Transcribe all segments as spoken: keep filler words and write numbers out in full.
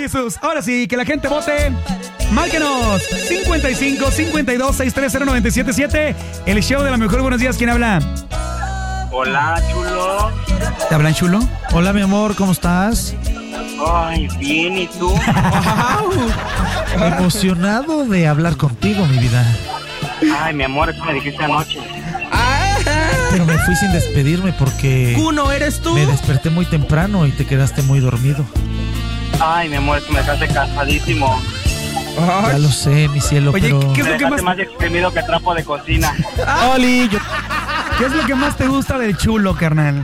Jesús. Ahora sí, que la gente vote. Márquenos cincuenta y cinco, cincuenta y dos, sesenta y tres cero nueve siete siete. El show de la mejor. Buenos días, ¿quién habla? Hola, chulo. ¿Te hablan, chulo? Hola, mi amor, ¿cómo estás? Ay, bien, ¿y tú? Emocionado de hablar contigo, mi vida. Ay, mi amor, eso me dijiste anoche. Pero me fui sin despedirme porque... ¿Cuno eres tú? Me desperté muy temprano y te quedaste muy dormido. Ay, mi amor, eso me dejaste cansadísimo. Ya lo sé, mi cielo, Oye, pero... ¿qué es Me lo que dejaste más... más exprimido que trapo de cocina. Oli, yo... ¿Qué es lo que más te gusta del chulo, carnal?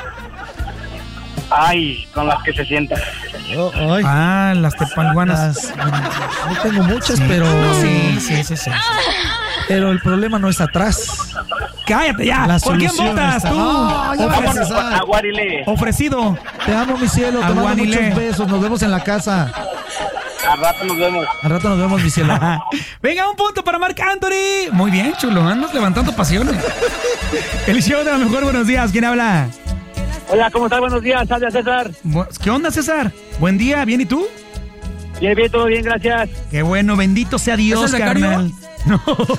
Ay, con las que se sientan. Oh, ay. Ah, las tepalguanas. No tengo muchas, Sí. pero... Sí, sí, sí, sí. Pero el problema no está atrás. Cállate ya. La ¿Por quién solución votas está- tú? Ah, ya Ofrecido. vas a César. Aguarile. Ofrecido. Te amo, mi cielo, te mando Aguanile. muchos besos. Nos vemos en la casa. Al rato nos vemos. Al rato nos vemos, mi cielo. Venga, un punto para Marc Anthony. Muy bien, chulo. Andas levantando pasiones. El show de la mejor. Buenos días. ¿Quién habla? Hola, ¿cómo estás? Buenos días, habla César. Bu- ¿Qué onda, César? Buen día. ¿Bien y tú? Bien, bien, todo bien, gracias. Qué bueno. Bendito sea Dios, ¿Es el becario? carnal. No,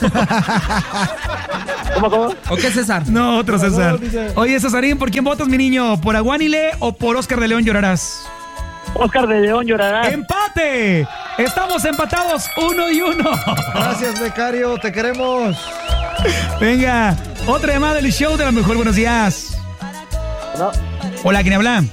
¿Cómo, cómo? ¿O qué, César? no, otro César. Oye, Cesarín, ¿por quién votas, mi niño? ¿Por Aguánile o por Oscar de León llorarás? Oscar de León llorará. ¡Empate! Estamos empatados uno y uno. Gracias, becario, te queremos. Venga, otra llamada del show de la mejor. Buenos días. No, Hola, ¿quién habla?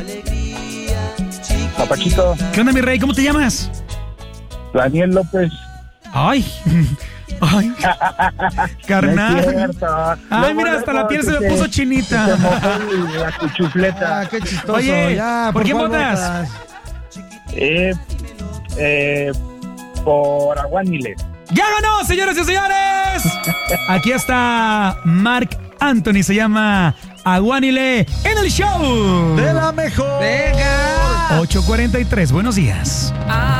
Papachito, ¿Qué onda, mi rey? ¿Cómo te llamas? Daniel López. Ay, ay, carnal. Ay, mira, hasta la piel se me puso chinita. La cuchufleta. Ah, qué chistoso. Oye, ya, ¿por quién cuál votas? Eh, eh, por Aguánile. ¡Ya ganó, señores y señores! Aquí está Marc Anthony, se llama Aguánile en el show De la mejor. Venga. ocho cuarenta y tres. Buenos días. Ah.